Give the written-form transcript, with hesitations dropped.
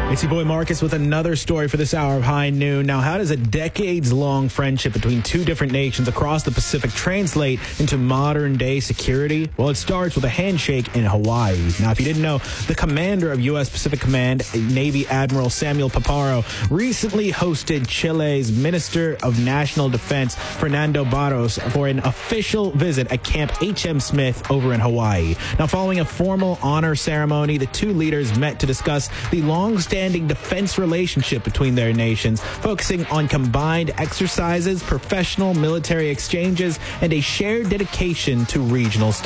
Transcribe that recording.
It's your boy Marcus with another story for this hour of High Noon. Now, how does a decades-long friendship between two different nations across the Pacific translate into modern-day security? Well, it starts with a handshake in Hawaii. Now, if you didn't know, the commander of U.S. Pacific Command, Navy Admiral Samuel Paparo, recently hosted Chile's Minister of National Defense, Fernando Barros, for an official visit at Camp H.M. Smith over in Hawaii. Now, following a formal honor ceremony, the two leaders met to discuss the long-standing defense relationship between their nations, focusing on combined exercises, professional military exchanges, and a shared dedication to regional stability.